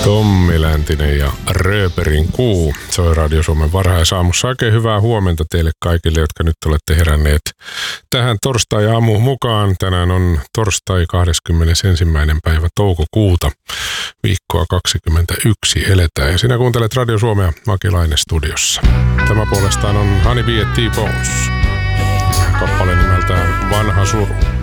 Tommi Läntinen ja Rööperin kuu soi Radio Suomen varhaisaamussa. Oikein hyvää huomenta teille kaikille, jotka nyt olette heränneet tähän torstai-aamuun mukaan. Tänään on torstai 21. päivä toukokuuta, viikkoa 2021 eletään. Ja sinä kuuntelet Radio Suomea Makilainen studiossa. Tämä puolestaan on Honey Bee & T-Bones. Kappale nimeltään Vanha suru.